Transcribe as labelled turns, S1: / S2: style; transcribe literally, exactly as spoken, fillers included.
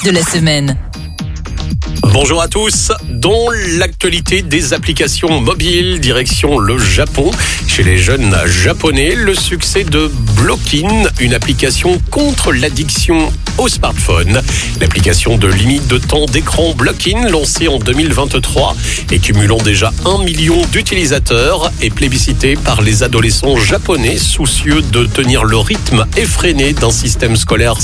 S1: de la semaine.
S2: Bonjour à tous. Dans l'actualité des applications mobiles, direction le Japon. Chez les jeunes japonais, le succès de Blockin, une application contre l'addiction au smartphone. L'application de limite de temps d'écran Blockin, lancée en deux mille vingt-trois et cumulant déjà un million d'utilisateurs, est plébiscitée par les adolescents japonais soucieux de tenir le rythme effréné d'un système scolaire